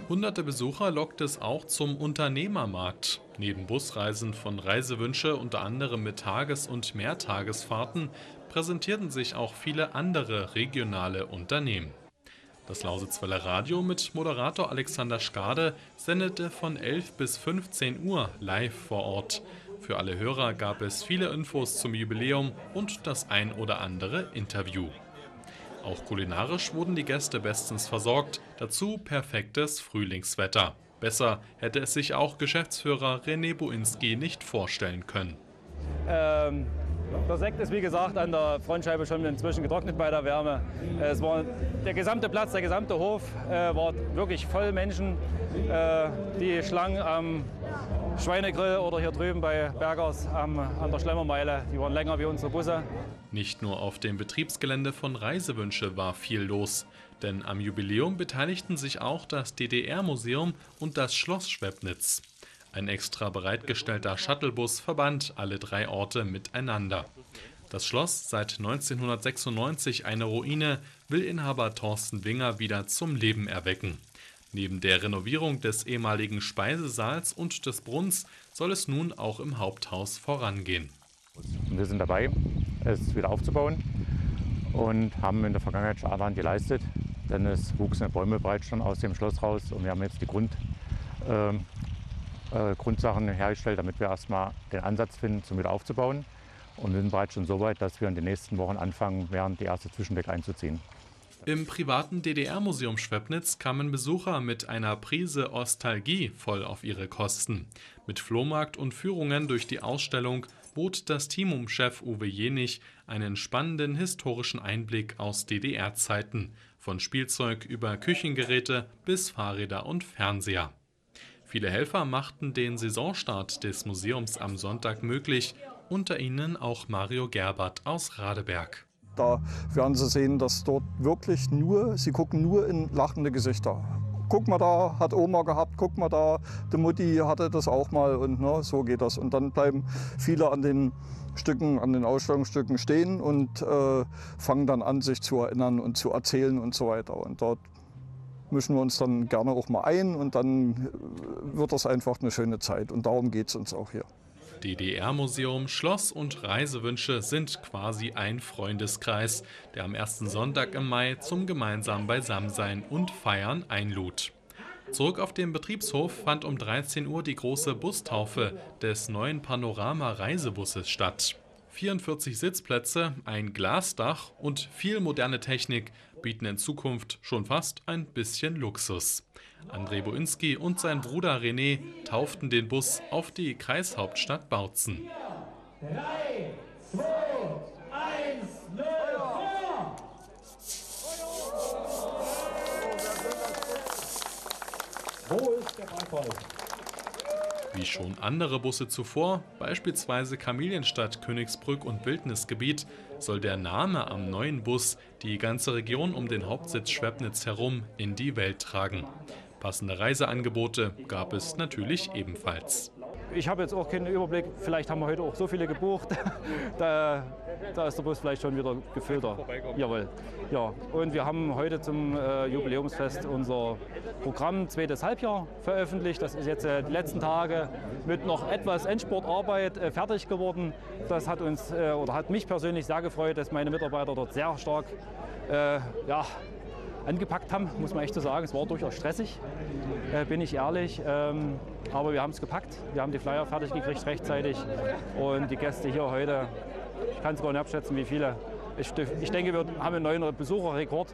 Hunderte Besucher lockt es auch zum Unternehmermarkt. Neben Busreisen von Reisewünsche, unter anderem mit Tages- und Mehrtagesfahrten, präsentierten sich auch viele andere regionale Unternehmen. Das Lausitzweiler Radio mit Moderator Alexander Skade sendete von 11 bis 15 Uhr live vor Ort. Für alle Hörer gab es viele Infos zum Jubiläum und das ein oder andere Interview. Auch kulinarisch wurden die Gäste bestens versorgt, dazu perfektes Frühlingswetter. Besser hätte es sich auch Geschäftsführer René Boinski nicht vorstellen können. Der Sekt ist wie gesagt an der Frontscheibe schon inzwischen getrocknet bei der Wärme. Es war der gesamte Platz, der gesamte Hof war wirklich voll Menschen. Die Schlangen am Schweinegrill oder hier drüben bei Bergers an der Schlemmermeile, die waren länger wie unsere Busse. Nicht nur auf dem Betriebsgelände von Reisewünsche war viel los, denn am Jubiläum beteiligten sich auch das DDR-Museum und das Schloss Schwepnitz. Ein extra bereitgestellter Shuttlebus verband alle drei Orte miteinander. Das Schloss, seit 1996 eine Ruine, will Inhaber Thorsten Winger wieder zum Leben erwecken. Neben der Renovierung des ehemaligen Speisesaals und des Brunnens soll es nun auch im Haupthaus vorangehen. Wir sind dabei, es wieder aufzubauen und haben in der Vergangenheit schon Arbeit geleistet, denn es wuchsen Bäume bereits schon aus dem Schloss raus und wir haben jetzt die Grundsachen hergestellt, damit wir erstmal den Ansatz finden, zum wieder aufzubauen. Und wir sind bereits schon so weit, dass wir in den nächsten Wochen anfangen werden, die erste Zwischendeck einzuziehen. Im privaten DDR-Museum Schwepnitz kamen Besucher mit einer Prise Ostalgie voll auf ihre Kosten. Mit Flohmarkt und Führungen durch die Ausstellung bot das Teamum-Chef Uwe Jenich einen spannenden historischen Einblick aus DDR-Zeiten, von Spielzeug über Küchengeräte bis Fahrräder und Fernseher. Viele Helfer machten den Saisonstart des Museums am Sonntag möglich, unter ihnen auch Mario Gerbert aus Radeberg. Da werden Sie sehen, dass dort wirklich Sie gucken nur in lachende Gesichter. Guck mal, da hat Oma gehabt, guck mal, da, die Mutti hatte das auch mal und so geht das. Und dann bleiben viele an den Ausstellungsstücken stehen und fangen dann an, sich zu erinnern und zu erzählen und so weiter. Und dort mischen wir uns dann gerne auch mal ein und dann wird das einfach eine schöne Zeit. Und darum geht es uns auch hier. DDR-Museum, Schloss und Reisewünsche sind quasi ein Freundeskreis, der am ersten Sonntag im Mai zum gemeinsamen Beisammensein und Feiern einlud. Zurück auf dem Betriebshof fand um 13 Uhr die große Bustaufe des neuen Panorama-Reisebusses statt. 44 Sitzplätze, ein Glasdach und viel moderne Technik bieten in Zukunft schon fast ein bisschen Luxus. André Boinski und sein Bruder René tauften den Bus auf die Kreishauptstadt Bautzen. 3, 2, 1, 0, Wo ist der Beifall? Wie schon andere Busse zuvor, beispielsweise Kamelienstadt, Königsbrück und Wildnisgebiet, soll der Name am neuen Bus die ganze Region um den Hauptsitz Schwepnitz herum in die Welt tragen. Passende Reiseangebote gab es natürlich ebenfalls. Ich habe jetzt auch keinen Überblick, vielleicht haben wir heute auch so viele gebucht, da ist der Bus vielleicht schon wieder gefüllter. Jawohl. Ja. Und wir haben heute zum Jubiläumsfest unser Programm zweites Halbjahr veröffentlicht. Das ist jetzt die letzten Tage mit noch etwas Endspurtarbeit fertig geworden. Das hat uns oder hat mich persönlich sehr gefreut, dass meine Mitarbeiter dort sehr stark angepackt haben, muss man echt so sagen. Es war durchaus stressig, bin ich ehrlich. Aber wir haben es gepackt. Wir haben die Flyer fertig gekriegt rechtzeitig. Und die Gäste hier heute, ich kann es gar nicht abschätzen, wie viele. Ich denke, wir haben einen neuen Besucherrekord.